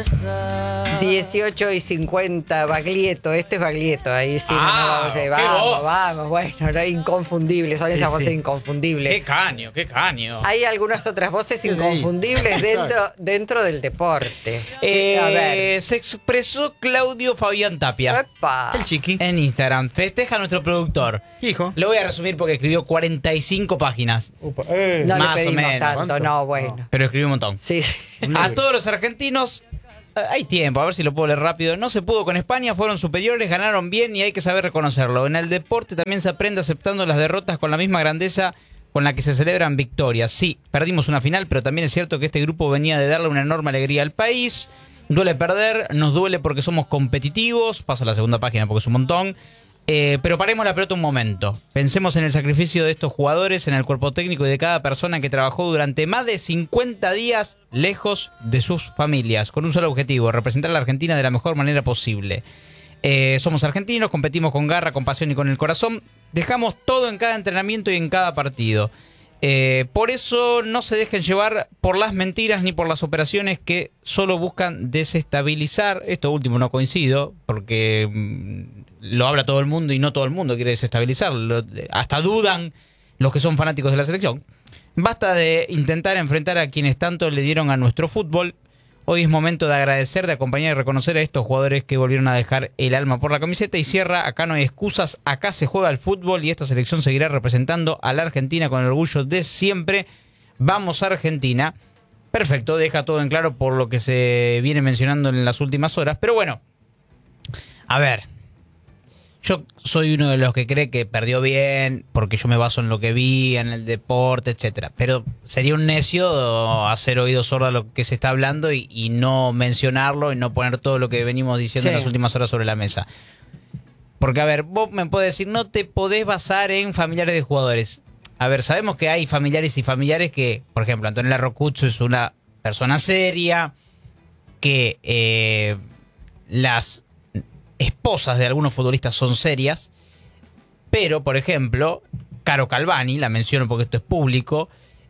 18:50, Baglietto, este es Baglietto, ahí sí, vamos, bueno, no, inconfundible, son esas voces inconfundibles. Qué caño. Hay algunas otras voces inconfundibles dentro del deporte. A ver. Se expresó Claudio Fabián Tapia. ¡Epa! El chiqui. En Instagram. Festeja a nuestro productor. Hijo. Lo voy a resumir porque escribió 45 páginas. No más le pedimos o menos. tanto, ¿Cuánto? no, bueno. Pero escribió un montón. Sí. A todos los argentinos, hay tiempo, a ver si lo puedo leer rápido. No se pudo con España, fueron superiores, ganaron bien y hay que saber reconocerlo. En el deporte también se aprende aceptando las derrotas con la misma grandeza con la que se celebran victorias. Sí, perdimos una final, pero también es cierto que este grupo venía de darle una enorme alegría al país. Duele perder, nos duele porque somos competitivos. Paso a la segunda página porque es un montón. Pero paremos la pelota un momento. Pensemos en el sacrificio de estos jugadores, en el cuerpo técnico y de cada persona que trabajó durante más de 50 días lejos de sus familias, con un solo objetivo: representar a la Argentina de la mejor manera posible. Somos argentinos, competimos con garra, con pasión y con el corazón. Dejamos todo en cada entrenamiento y en cada partido. Por eso no se dejen llevar por las mentiras ni por las operaciones que solo buscan desestabilizar. Esto último no coincido, porque lo habla todo el mundo y no todo el mundo quiere desestabilizar. Hasta dudan los que son fanáticos de la selección. Basta de intentar enfrentar a quienes tanto le dieron a nuestro fútbol. Hoy es momento de agradecer, de acompañar y reconocer a estos jugadores que volvieron a dejar el alma por la camiseta. Y cierra: acá no hay excusas, acá se juega el fútbol y esta selección seguirá representando a la Argentina con el orgullo de siempre. Vamos Argentina. Perfecto, deja todo en claro por lo que se viene mencionando en las últimas horas. Pero bueno, a ver, yo soy uno de los que cree que perdió bien porque yo me baso en lo que vi, en el deporte, etcétera. Pero sería un necio hacer oídos sordos a lo que se está hablando y no mencionarlo y no poner todo lo que venimos diciendo en las últimas horas sobre la mesa. Porque, a ver, vos me podés decir, no te podés basar en familiares de jugadores. A ver, sabemos que hay familiares y familiares que, por ejemplo, Antonella Rocuzzo es una persona seria, que las esposas de algunos futbolistas son serias, pero, por ejemplo, Caro Calvani, la menciono porque esto es público,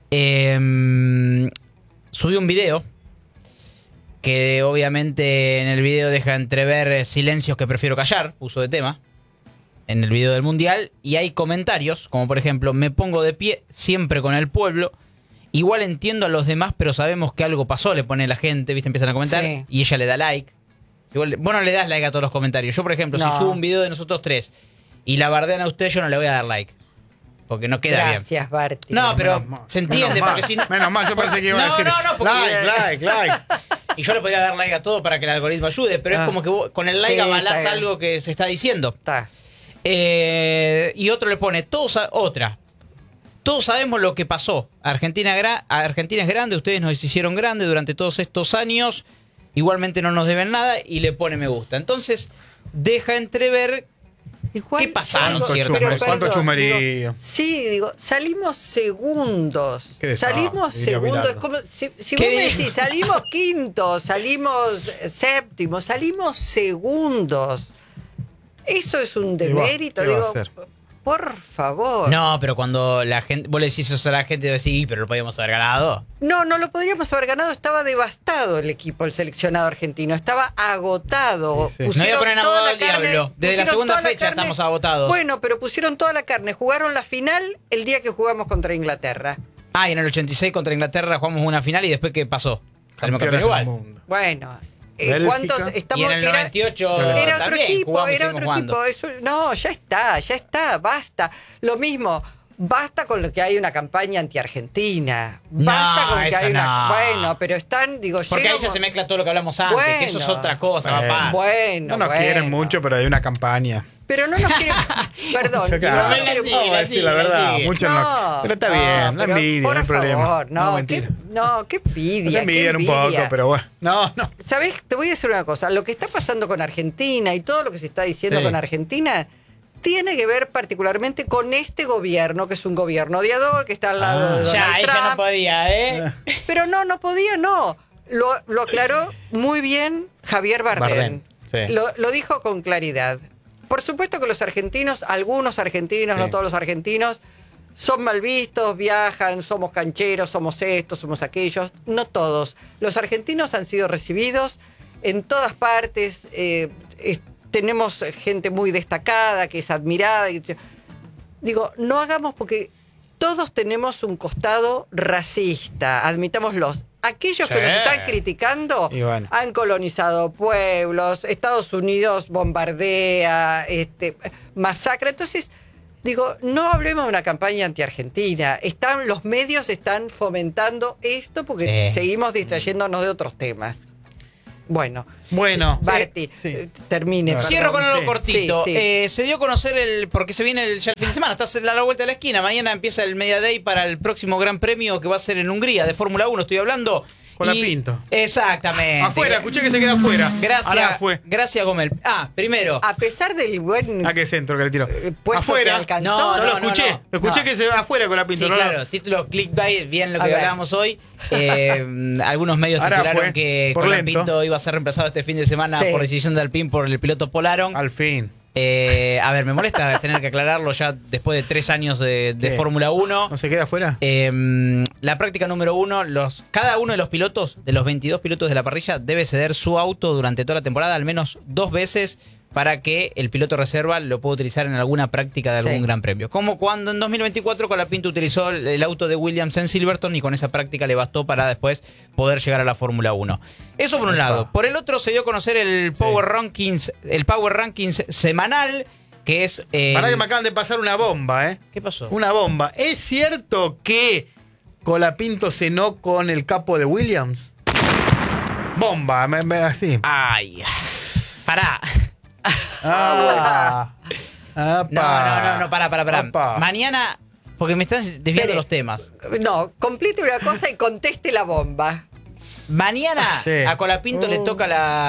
subió un video que obviamente en el video deja entrever silencios que prefiero callar, puso de tema, en el video del Mundial, y hay comentarios, como por ejemplo: me pongo de pie siempre con el pueblo, igual entiendo a los demás, pero sabemos que algo pasó, le pone la gente, ¿viste? Empiezan a comentar, y ella le da like. Igual, vos no le das like a todos los comentarios. Yo, por ejemplo, si subo un video de nosotros tres y la bardean a usted, yo no le voy a dar like. Porque no queda bien. Gracias, Barty. No, pero se entiende. Menos porque mal, si no... menos mal, yo pensé que iba a decir like. Y yo le podría dar like a todo para que el algoritmo ayude, pero es como que vos con el like avalás algo que se está diciendo. Y otro le pone, todos sabemos lo que pasó. Argentina es grande, ustedes nos hicieron grande durante todos estos años. Igualmente no nos deben nada, y le pone me gusta. Entonces, deja entrever qué pasaron, ¿cierto? ¿Cuánto chumerío? Salimos segundos. Salimos segundos. Es como, si vos me decís, salimos quintos, salimos séptimos, salimos segundos. Eso es un demérito. Digo, por favor. No, pero cuando la gente, vos le decís eso a la gente, decís, pero lo podíamos haber ganado. No lo podríamos haber ganado. Estaba devastado el equipo, el seleccionado argentino. Estaba agotado. No voy a poner abogado al diablo. Desde la segunda fecha estamos agotados. Bueno, pero pusieron toda la carne. Jugaron la final el día que jugamos contra Inglaterra. Y en el 86 contra Inglaterra jugamos una final, y después ¿qué pasó? Salimos campeones igual. Bueno. ¿Cuántos estamos? Y en el 98 era otro también, equipo, Eso, no, ya está, basta. Lo mismo, basta con lo que hay una campaña anti-argentina. Basta con que hay una. Bueno, pero están, porque ahí ya se mezcla todo lo que hablamos antes, que eso es otra cosa, papá. No nos quieren mucho, pero hay una campaña. Pero no nos quieren. Perdón, vamos a decir la verdad. Muchos no. Pero está bien, no envidia, no hay problema. No, mentira. Qué envidia. Nos envidian un poco, pero bueno. No. ¿Sabés? Te voy a decir una cosa. Lo que está pasando con Argentina y todo lo que se está diciendo con Argentina tiene que ver particularmente con este gobierno, que es un gobierno odiador, que está al lado de Donald Trump. Ella no podía, Pero no podía. Lo aclaró muy bien Javier Bardem. Lo dijo con claridad. Por supuesto que los argentinos, algunos argentinos, no todos los argentinos, son mal vistos, viajan, somos cancheros, somos estos, somos aquellos. No todos. Los argentinos han sido recibidos en todas partes, tenemos gente muy destacada, que es admirada. Digo, no hagamos, porque todos tenemos un costado racista, admitámoslo. Aquellos que nos están criticando han colonizado pueblos, Estados Unidos bombardea, masacra. Entonces, digo, no hablemos de una campaña anti-argentina. Los medios están fomentando esto porque seguimos distrayéndonos de otros temas. Bueno, Barty, termine. Cierro con algo cortito. Se dio a conocer porque se viene ya el fin de semana, está a la vuelta de la esquina. Mañana empieza el Media Day para el próximo Gran Premio que va a ser en Hungría, de Fórmula 1 estoy hablando. Colapinto. Exactamente. Afuera, escuché que se queda afuera. Gracias, Gómez. Primero. A pesar del buen. ¿A qué centro que le tiró? Afuera. No, lo escuché. Lo escuché que se va afuera Colapinto. Sí, claro. Título clickbait, bien lo que hablábamos hoy. Algunos medios titularon que Colapinto iba a ser reemplazado este fin de semana por decisión de Alpine por el piloto Paul Aron. Al fin. Me molesta tener que aclararlo ya después de 3 años de Fórmula 1. ¿No se queda afuera? La práctica número 1, cada uno de los pilotos, de los 22 pilotos de la parrilla, debe ceder su auto durante toda la temporada al menos 2 veces para que el piloto reserva lo pueda utilizar en alguna práctica de algún gran premio. Como cuando en 2024 Colapinto utilizó el auto de Williams en Silverstone y con esa práctica le bastó para después poder llegar a la Fórmula 1. Eso por un lado. Por el otro se dio a conocer el Power Rankings semanal, que es... Pará que me acaban de pasar una bomba, ¿eh? ¿Qué pasó? Una bomba. ¿Es cierto que Colapinto cenó con el capo de Williams? Bomba, así. Ay, pará. No, pará. Mañana, porque me estás desviando los temas. No, complete una cosa y conteste la bomba. Mañana a Colapinto le toca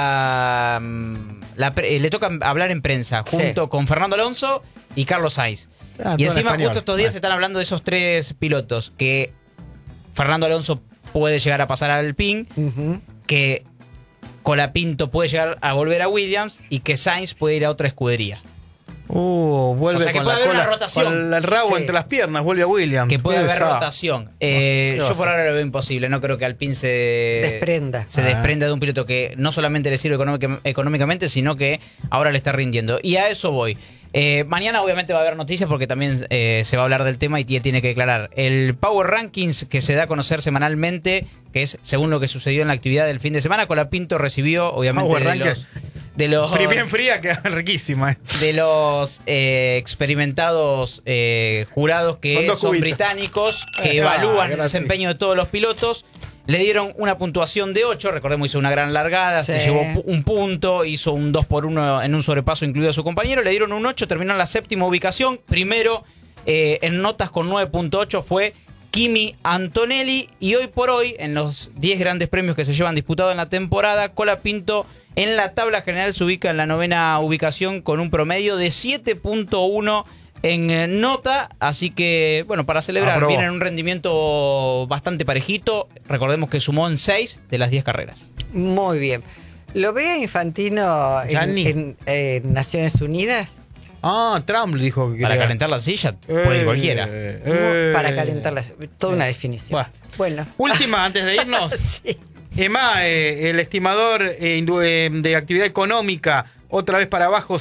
le toca hablar en prensa junto con Fernando Alonso y Carlos Sainz. Y encima justo estos días se están hablando de esos 3 pilotos, que Fernando Alonso puede llegar a pasar al Alpine, que Colapinto puede llegar a volver a Williams y que Sainz puede ir a otra escudería. Vuelve, o sea, que con puede haber una rotación. Con el rabo entre las piernas, vuelve a Williams. Que puede haber rotación. Yo por ahora lo veo imposible. No creo que Alpine se desprenda de un piloto que no solamente le sirve económicamente, sino que ahora le está rindiendo. Y a eso voy. Mañana obviamente va a haber noticias porque también se va a hablar del tema y tiene que declarar. El Power Rankings que se da a conocer semanalmente, que es según lo que sucedió en la actividad del fin de semana, Colapinto recibió obviamente de los bien fría, que riquísima. De los experimentados jurados que son británicos, que evalúan el desempeño de todos los pilotos. Le dieron una puntuación de 8, recordemos, hizo una gran largada, se llevó un punto, hizo un 2-1 en un sobrepaso incluido a su compañero, le dieron un 8, terminó en la 7ª ubicación. Primero en notas con 9.8 fue Kimi Antonelli, y hoy por hoy, en los 10 grandes premios que se llevan disputados en la temporada, Colapinto en la tabla general se ubica en la 9ª ubicación con un promedio de 7.1 en nota, así que, bueno, para celebrar, viene en un rendimiento bastante parejito. Recordemos que sumó en 6 de las 10 carreras. Muy bien. ¿Lo ve a Infantino en Naciones Unidas? Trump dijo que para calentar la silla puede ir cualquiera. Para calentar la silla, toda una definición. Bueno. Última, antes de irnos. Sí. EMAE, el estimador de actividad económica, otra vez para abajo,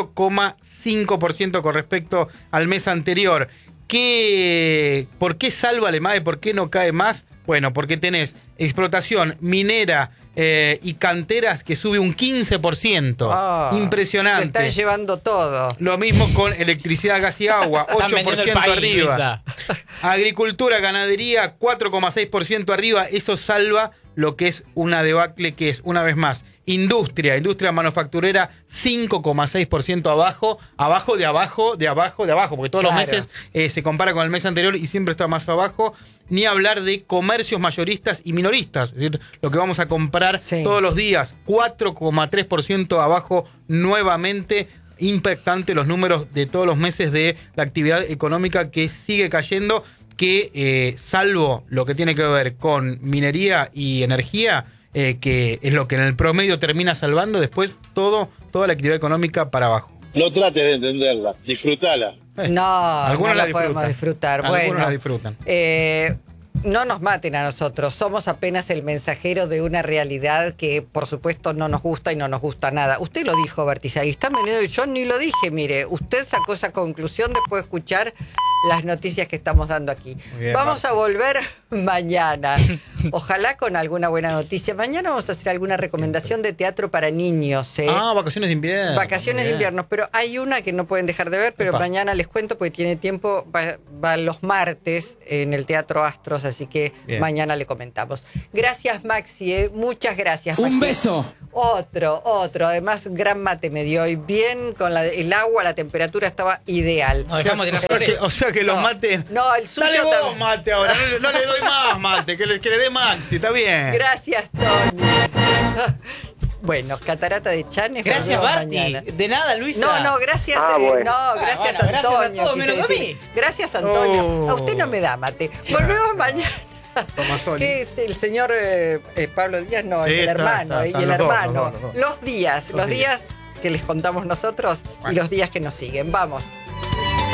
0,5% con respecto al mes anterior. ¿Por qué salva el EMAE? ¿Por qué no cae más? Bueno, porque tenés explotación minera y canteras que sube un 15%. Impresionante. Se están llevando todo. Lo mismo con electricidad, gas y agua, 8% arriba. Agricultura, ganadería, 4,6% arriba. Eso salva lo que es una debacle, que es, una vez más, industria manufacturera, 5,6% abajo, porque todos los meses se compara con el mes anterior y siempre está más abajo. Ni hablar de comercios mayoristas y minoristas, es decir, lo que vamos a comprar todos los días, 4,3% abajo nuevamente. Impactante los números de todos los meses de la actividad económica, que sigue cayendo, que salvo lo que tiene que ver con minería y energía, que es lo que en el promedio termina salvando, después toda la actividad económica para abajo. No trates de entenderla, disfrutala. No la podemos disfrutar. Algunos la disfrutan. no nos maten a nosotros, somos apenas el mensajero de una realidad que por supuesto no nos gusta y no nos gusta nada. Usted lo dijo, Bertizagui, está venido y yo ni lo dije, mire, usted sacó esa conclusión después de escuchar las noticias que estamos dando aquí. Bien, vamos a volver mañana, ojalá con alguna buena noticia. Mañana vamos a hacer alguna recomendación de teatro para niños. Vacaciones de invierno. Vacaciones de invierno, pero hay una que no pueden dejar de ver, pero mañana les cuento porque tiene tiempo, va los martes en el Teatro Astros, así que mañana le comentamos. Gracias, Maxi, muchas gracias, Maxi. Un beso. Otro, además gran mate me dio y bien con el agua, la temperatura estaba ideal. No, dejamos de las flores. O sea que los mates. No, el suyo. Dale vos mate ahora, no le doy más mate, que le dé Maxi, está bien. Gracias, Tony. Bueno, Catarata de Chanes. Gracias, Barti. De nada, Luisa. No, gracias. Gracias, Antonio. Gracias a todos, menos a mí. Gracias, Antonio. A usted no me da mate. Volvemos mañana. ¿Qué es el señor Pablo Díaz? No, sí, es el hermano. Y el hermano. Los días que les contamos nosotros y los días que nos siguen. Vamos.